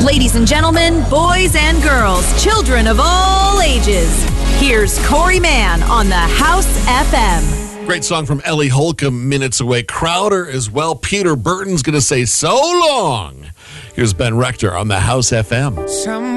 Ladies and gentlemen, boys and girls, children of all ages, here's Corey Mann on the House FM. Great song from Ellie Holcomb, Minutes Away. Crowder as well. Peter Burton's going to say so long. Here's Ben Rector on the House FM.